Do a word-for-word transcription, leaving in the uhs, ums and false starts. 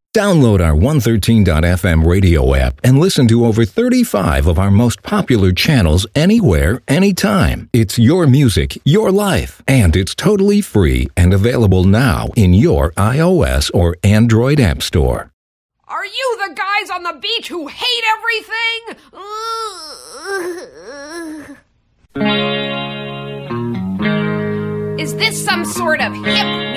Download our one thirteen dot f m radio app and listen to over thirty-five of our most popular channels anywhere, anytime. It's your music, your life, and it's totally free and available now in your iOS or Android app store. Are you the guys on the beach who hate everything? Is this some sort of hip